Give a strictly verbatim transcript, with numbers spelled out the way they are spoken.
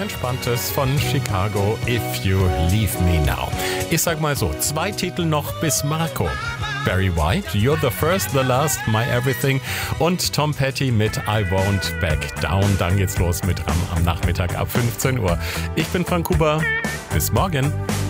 Entspanntes von Chicago, If You Leave Me Now. Ich sag mal so, zwei Titel noch bis Marco. Barry White, You're the First, the Last, My Everything und Tom Petty mit I Won't Back Down. Dann geht's los mit Ram am Nachmittag ab fünfzehn Uhr. Ich bin Frank Huber. Bis morgen.